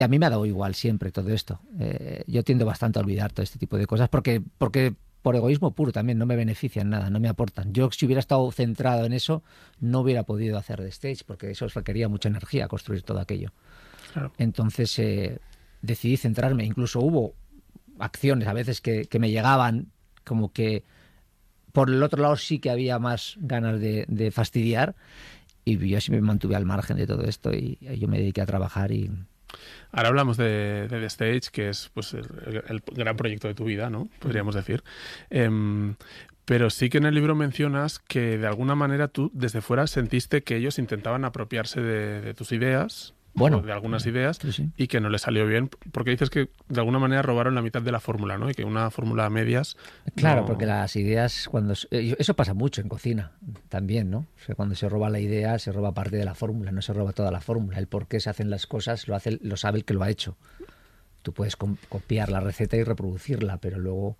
a mí me ha dado igual siempre todo esto. Yo tiendo bastante a olvidar todo este tipo de cosas porque por egoísmo puro también no me benefician nada, no me aportan. Yo si hubiera estado centrado en eso no hubiera podido hacer The Stage porque eso requería mucha energía construir todo aquello. Claro. Entonces decidí centrarme. Incluso hubo acciones a veces que me llegaban como que por el otro lado sí que había más ganas de fastidiar y yo sí me mantuve al margen de todo esto y yo me dediqué a trabajar y... Ahora hablamos de The Stage, que es pues el gran proyecto de tu vida, ¿no? Podríamos decir. Pero sí que en el libro mencionas que de alguna manera tú desde fuera sentiste que ellos intentaban apropiarse de tus ideas, o de algunas ideas, sí. y que no les salió bien, porque dices que de alguna manera robaron la mitad de la fórmula, ¿no? Y que una fórmula a medias... Claro, no... porque las ideas, eso pasa mucho en cocina también, ¿no? O sea, cuando se roba la idea, se roba parte de la fórmula, no se roba toda la fórmula. El por qué se hacen las cosas lo sabe el que lo ha hecho. Tú puedes copiar la receta y reproducirla, pero luego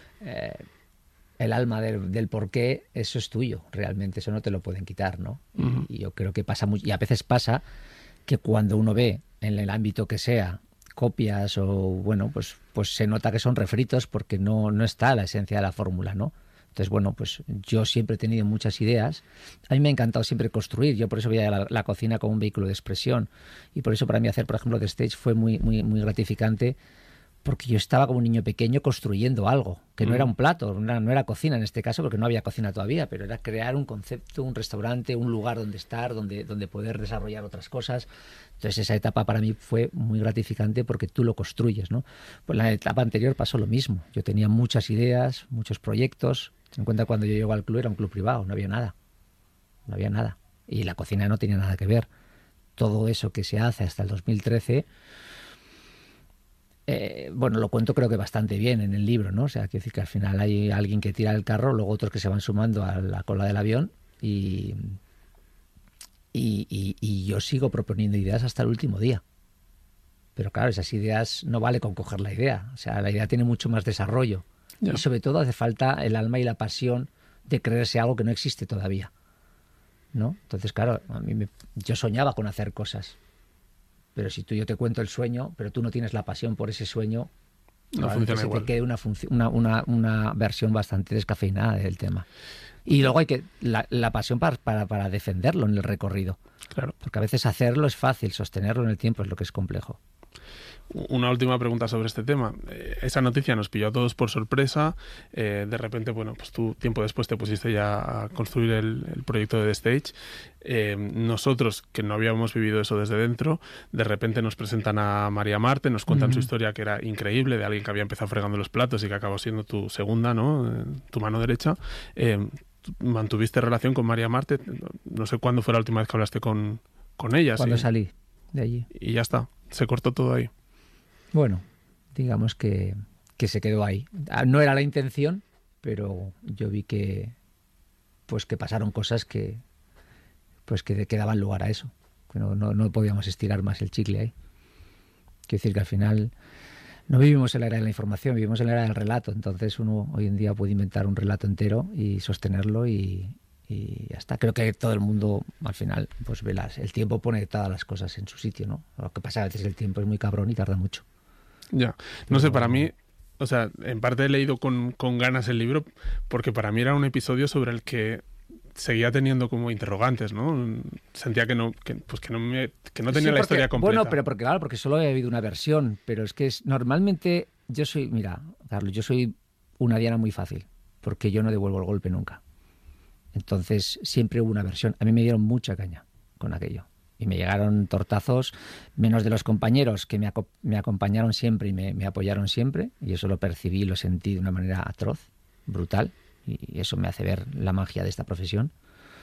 el alma del por qué, eso es tuyo, realmente, eso no te lo pueden quitar, ¿no? Uh-huh. Y yo creo que pasa mucho, y a veces pasa que cuando uno ve en el ámbito que sea copias o bueno, pues se nota que son refritos porque no está la esencia de la fórmula, ¿no? Entonces, bueno, pues yo siempre he tenido muchas ideas. A mí me ha encantado siempre construir. Yo por eso veía la cocina como un vehículo de expresión. Y por eso para mí hacer, por ejemplo, The Stage fue muy, muy, muy gratificante porque yo estaba como un niño pequeño construyendo algo, que no era un plato, no era cocina en este caso, porque no había cocina todavía, pero era crear un concepto, un restaurante, un lugar donde estar, donde poder desarrollar otras cosas. Entonces esa etapa para mí fue muy gratificante porque tú lo construyes, ¿no? Pues la etapa anterior pasó lo mismo. Yo tenía muchas ideas, muchos proyectos. Ten en cuenta cuando yo llego al club era un club privado, no había nada. No había nada. Y la cocina no tenía nada que ver. Todo eso que se hace hasta el 2013... bueno, lo cuento creo que bastante bien en el libro, ¿no? O sea, quiero decir que al final hay alguien que tira el carro, luego otros que se van sumando a la cola del avión y yo sigo proponiendo ideas hasta el último día. Pero claro, esas ideas no vale con coger la idea. O sea, la idea tiene mucho más desarrollo. Yeah. Y sobre todo hace falta el alma y la pasión de creerse algo que no existe todavía, ¿no? Entonces, claro, yo soñaba con hacer cosas. Pero si yo te cuento el sueño, pero tú no tienes la pasión por ese sueño, no funciona igual. Te quede una versión bastante descafeinada del tema. Y luego hay que la pasión para defenderlo en el recorrido. Claro. Porque a veces hacerlo es fácil, sostenerlo en el tiempo es lo que es complejo. Una última pregunta sobre este tema. Esa noticia nos pilló a todos por sorpresa. De repente, bueno, pues tú tiempo después te pusiste ya a construir el proyecto de The Stage. Nosotros, que no habíamos vivido eso desde dentro, de repente nos presentan a María Marte, nos cuentan su historia que era increíble, de alguien que había empezado fregando los platos y que acabó siendo tu segunda, ¿no? Tu mano derecha. ¿Mantuviste relación con María Marte? No sé cuándo fue la última vez que hablaste con ella. Cuando ¿sí? salí de allí. Y ya está, se cortó todo ahí. Bueno, digamos que se quedó ahí. No era la intención, pero yo vi que pasaron cosas que daban lugar a eso. Que no podíamos estirar más el chicle ahí. Quiero decir que al final no vivimos en la era de la información, vivimos en la era del relato. Entonces uno hoy en día puede inventar un relato entero y sostenerlo y ya está. Creo que todo el mundo al final pues el tiempo pone todas las cosas en su sitio, ¿no? Lo que pasa a veces el tiempo es muy cabrón y tarda mucho. Ya, no sé, para mí, o sea, en parte he leído con ganas el libro porque para mí era un episodio sobre el que seguía teniendo como interrogantes, ¿no? Sentía que no tenía la historia completa. Bueno, pero porque solo he habido una versión, pero es que normalmente mira, Carlos, yo soy una diana muy fácil, porque yo no devuelvo el golpe nunca. Entonces siempre hubo una versión. A mí me dieron mucha caña con aquello. Y me llegaron tortazos, menos de los compañeros que me acompañaron siempre y me apoyaron siempre. Y eso lo percibí y lo sentí de una manera atroz, brutal. Y eso me hace ver la magia de esta profesión.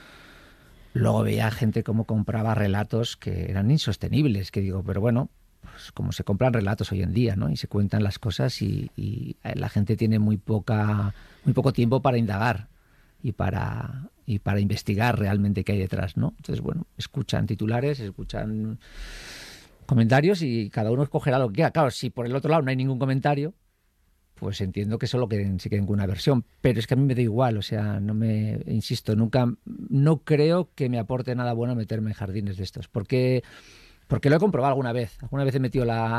Luego veía gente cómo compraba relatos que eran insostenibles, que digo, pero bueno, pues como se compran relatos hoy en día, ¿no? Y se cuentan las cosas y la gente tiene muy poco tiempo para indagar y para investigar realmente qué hay detrás, ¿no? Entonces, bueno, escuchan titulares, escuchan comentarios y cada uno escogerá lo que quiera. Claro, si por el otro lado no hay ningún comentario, pues entiendo que solo se queden con una versión. Pero es que a mí me da igual, o sea, no creo que me aporte nada bueno meterme en jardines de estos. Porque Porque lo he comprobado alguna vez. Alguna vez he metido